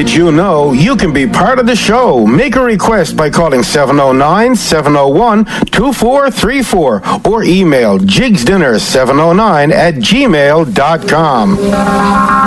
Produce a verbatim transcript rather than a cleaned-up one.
Did you know you can be part of the show? Make a request by calling seven oh nine, seven oh one, two four three four or email jigsdinner seven oh nine at gmail dot com.